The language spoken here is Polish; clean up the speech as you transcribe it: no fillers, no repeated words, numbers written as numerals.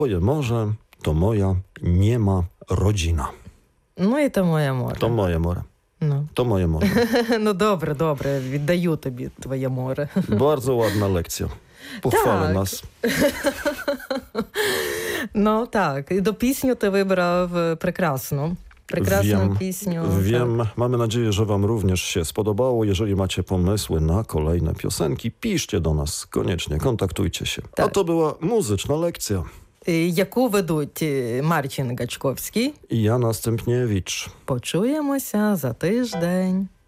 Twoje morze to moja niema rodzina. Ну і то моє море. To moje more. Ну. To moje morze. Ну добре, добре, віддаю тобі твоє море. Bardzo ładna lekcja. Pochwalę Tak. nas. Ну так, і до пісню ти вибрав прекрасну. Прекрасну Wiem, пісню. Wiem, Так. mamy nadzieję, że wam również się spodobało. Jeżeli macie pomysły na kolejne piosenki, piszcie do nas koniecznie, kontaktujcie się. A Tak. to była muzyczna lekcja. Яку ведуть Марчин Гачковський. I Jana Stępniewicz. Почуємося за тиждень.